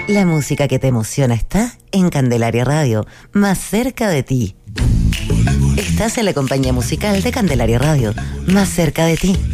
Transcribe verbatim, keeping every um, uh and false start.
La música que te emociona está en Candelaria Radio, más cerca de ti. Estás en la compañía musical de Candelaria Radio, más cerca de ti.